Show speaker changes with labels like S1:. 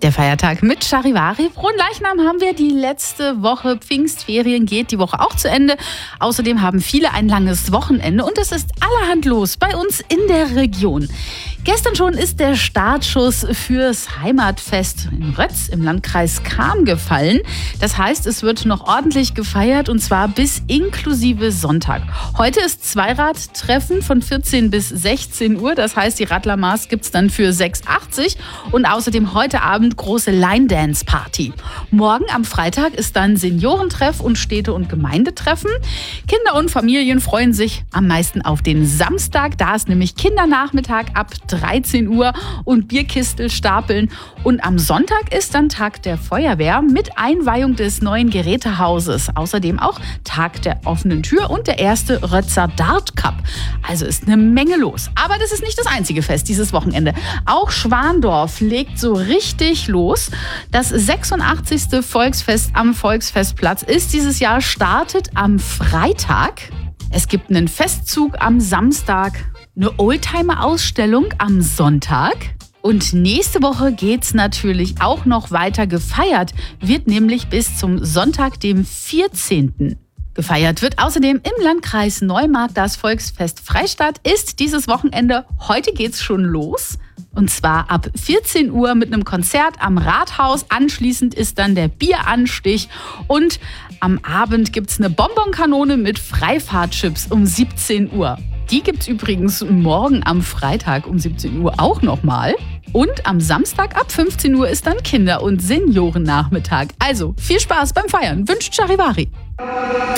S1: Der Feiertag mit Charivari. Fronleichnam haben wir die letzte Woche. Pfingstferien geht die Woche auch zu Ende. Außerdem haben viele ein langes Wochenende und es ist allerhand los bei uns in der Region. Gestern schon ist der Startschuss fürs Heimatfest in Rötz im Landkreis Cham gefallen. Das heißt, es wird noch ordentlich gefeiert und zwar bis inklusive Sonntag. Heute ist Zweiradtreffen von 14 bis 16 Uhr. Das heißt, die Radlermaß gibt es dann für 6,80 und außerdem heute Abend große Line-Dance-Party. Morgen am Freitag ist dann Seniorentreff und Städte- und Gemeindetreffen. Kinder und Familien freuen sich am meisten auf den Samstag. Da ist nämlich Kindernachmittag ab 13 Uhr und Bierkistel stapeln. Und am Sonntag ist dann Tag der Feuerwehr mit Einweihung des neuen Gerätehauses. Außerdem auch Tag der offenen Tür und der erste Rötzer Dart Cup. Also ist eine Menge los. Aber das ist nicht das einzige Fest dieses Wochenende. Auch Schwandorf legt so richtig los. Das 86. Volksfest am Volksfestplatz ist dieses Jahr startet am Freitag. Es gibt einen Festzug am Samstag, eine Oldtimer-Ausstellung am Sonntag. Und nächste Woche geht's natürlich auch noch weiter. Gefeiert wird nämlich bis zum Sonntag, dem 14. Gefeiert wird außerdem im Landkreis Neumarkt das Volksfest Freistadt. Ist dieses Wochenende. Heute geht's schon los. Und zwar ab 14 Uhr mit einem Konzert am Rathaus. Anschließend ist dann der Bieranstich. Und am Abend gibt's eine Bonbonkanone mit Freifahrtchips um 17 Uhr. Die gibt's übrigens morgen am Freitag um 17 Uhr auch nochmal. Und am Samstag ab 15 Uhr ist dann Kinder- und Seniorennachmittag. Also viel Spaß beim Feiern. Wünscht Charivari.